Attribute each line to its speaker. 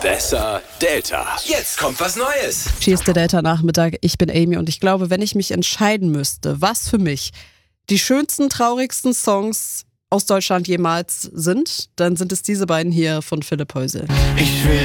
Speaker 1: Besser Delta. Jetzt kommt was Neues.
Speaker 2: Hier ist der Delta-Nachmittag. Ich bin Amy und ich glaube, wenn ich mich entscheiden müsste, was für mich die schönsten, traurigsten Songs aus Deutschland jemals sind, dann sind es diese beiden hier von Philipp Heusel.
Speaker 3: Ich will